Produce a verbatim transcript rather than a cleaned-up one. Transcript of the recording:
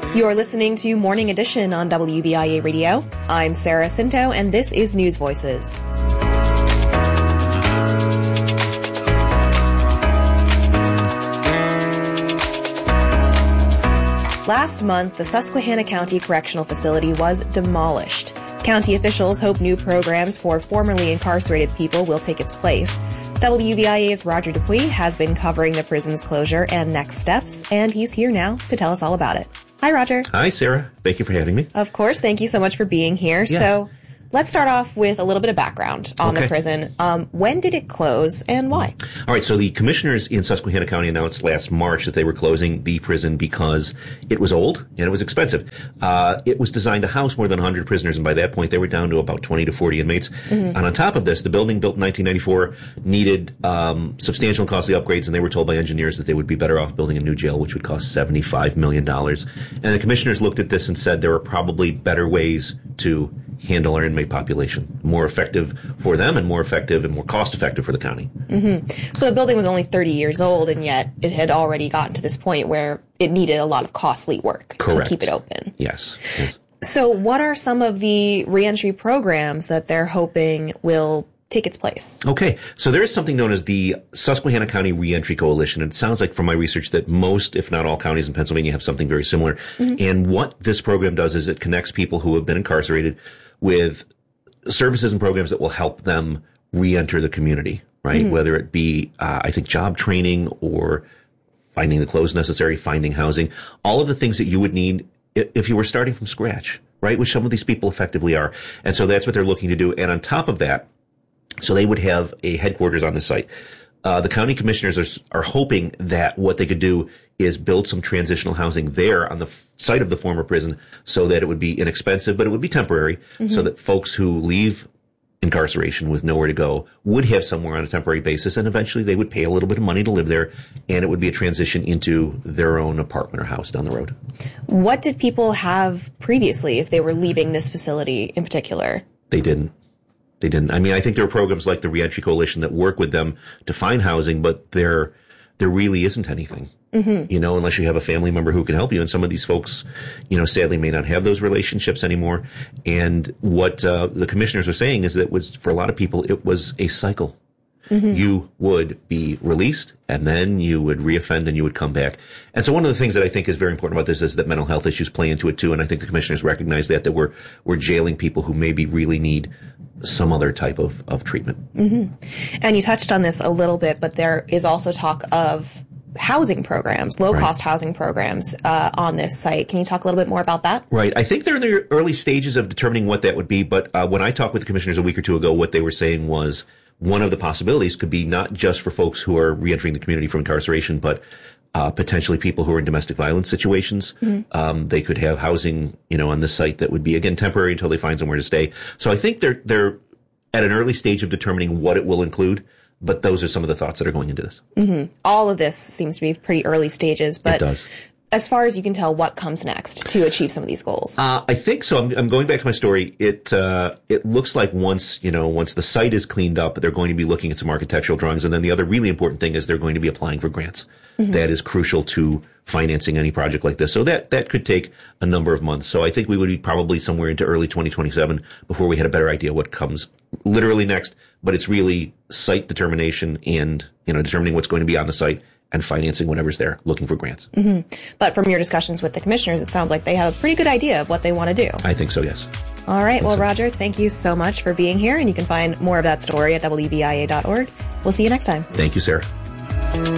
You're listening to Morning Edition on W B I A Radio. I'm Sarah Cinto, and this is News Voices. Last month, the Susquehanna County Correctional Facility was demolished. County officials hope new programs for formerly incarcerated people will take its place. W B I A's Roger Dupuis has been covering the prison's closure and next steps, and he's here now to tell us all about it. Hi, Roger. Hi, Sarah. Thank you for having me. Of course. Thank you so much for being here. Yes. So let's start off with a little bit of background on Okay. the prison. Um, when did it close and why? All right, so the commissioners in Susquehanna County announced last March that they were closing the prison because it was old and it was expensive. Uh, it was designed to house more than one hundred prisoners, and by that point they were down to about twenty to forty inmates. Mm-hmm. And on top of this, the building, built in nineteen ninety-four, needed um, substantial and costly upgrades, and they were told by engineers that they would be better off building a new jail, which would cost seventy-five million dollars. And the commissioners looked at this and said there were probably better ways to handle our inmate population, more effective for them and more effective and more cost effective for the county. Mm-hmm. So the building was only thirty years old, and yet it had already gotten to this point where it needed a lot of costly work Correct. to keep it open. Yes. yes. So what are some of the reentry programs that they're hoping will take its place? Okay, so there is something known as the Susquehanna County Reentry Coalition, and it sounds like from my research that most, if not all, counties in Pennsylvania have something very similar. Mm-hmm. And what this program does is it connects people who have been incarcerated with services and programs that will help them reenter the community, right? Mm-hmm. Whether it be, uh, I think, job training or finding the clothes necessary, finding housing, all of the things that you would need if you were starting from scratch, right? Which some of these people effectively are. And so that's what they're looking to do. And on top of that, so they would have a headquarters on the site. Uh, the county commissioners are, are hoping that what they could do is build some transitional housing there on the f- site of the former prison so that it would be inexpensive, but it would be temporary, mm-hmm. so that folks who leave incarceration with nowhere to go would have somewhere on a temporary basis, and eventually they would pay a little bit of money to live there, and it would be a transition into their own apartment or house down the road. What did people have previously if they were leaving this facility in particular? They didn't. They didn't. I mean, I think there are programs like the Reentry Coalition that work with them to find housing, but there, there really isn't anything, mm-hmm. you know, unless you have a family member who can help you. And some of these folks, you know, sadly may not have those relationships anymore. And what uh, the commissioners are saying is that it was, for a lot of people, it was a cycle. Mm-hmm. You would be released, and then you would reoffend, and you would come back. And so one of the things that I think is very important about this is that mental health issues play into it too. And I think the commissioners recognize that, that we're, we're jailing people who maybe really need some other type of, of treatment. Mm-hmm. And you touched on this a little bit, but there is also talk of housing programs, low-cost right. housing programs uh, on this site. Can you talk a little bit more about that? Right. I think they're in the early stages of determining what that would be. But uh, when I talked with the commissioners a week or two ago, what they were saying was one of the possibilities could be not just for folks who are reentering the community from incarceration, but uh, potentially people who are in domestic violence situations. Mm-hmm. Um, they could have housing, you know, on the site that would be, again, temporary until they find somewhere to stay. So I think they're they're at an early stage of determining what it will include. But those are some of the thoughts that are going into this. Mm-hmm. All of this seems to be pretty early stages. But it does. As far as you can tell, what comes next to achieve some of these goals? Uh, I think so. I'm, I'm going back to my story. It uh, it looks like once, you know, once the site is cleaned up, they're going to be looking at some architectural drawings. And then the other really important thing is they're going to be applying for grants. Mm-hmm. That is crucial to financing any project like this. So that, that could take a number of months. So I think we would be probably somewhere into early twenty twenty-seven before we had a better idea what comes literally next. But it's really site determination and, you know, determining what's going to be on the site and financing whatever's there, looking for grants. Mm-hmm. But from your discussions with the commissioners, it sounds like they have a pretty good idea of what they want to do. I think so, yes. All right. Well, so. Roger, thank you so much for being here. And you can find more of that story at W B I A dot org. We'll see you next time. Thank you, Sarah.